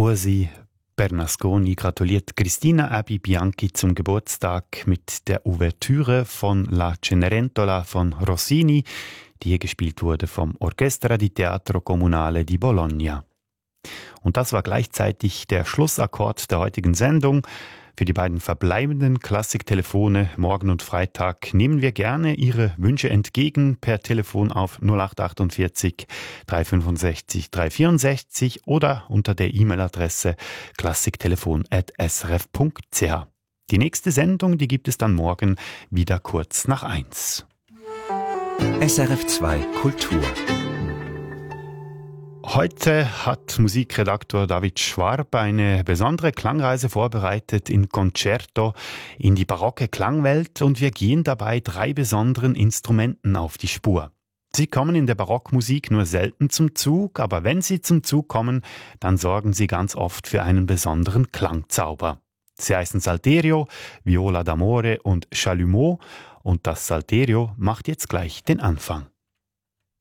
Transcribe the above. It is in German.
Ursi Bernasconi gratuliert Cristina Abi Bianchi zum Geburtstag mit der Ouvertüre von La Cenerentola von Rossini, die hier gespielt wurde vom Orchestra di Teatro Comunale di Bologna. Und das war gleichzeitig der Schlussakkord der heutigen Sendung. Für die beiden verbleibenden Klassiktelefone morgen und Freitag nehmen wir gerne Ihre Wünsche entgegen per Telefon auf 0848 365 364 oder unter der E-Mail-Adresse klassiktelefon@srf.ch. Die nächste Sendung, die gibt es dann morgen wieder kurz nach 1. SRF 2 Kultur. Heute hat Musikredaktor David Schwarb eine besondere Klangreise vorbereitet in Concerto in die barocke Klangwelt und wir gehen dabei 3 besonderen Instrumenten auf die Spur. Sie kommen in der Barockmusik nur selten zum Zug, aber wenn sie zum Zug kommen, dann sorgen sie ganz oft für einen besonderen Klangzauber. Sie heißen Salterio, Viola d'Amore und Chalumeau und das Salterio macht jetzt gleich den Anfang.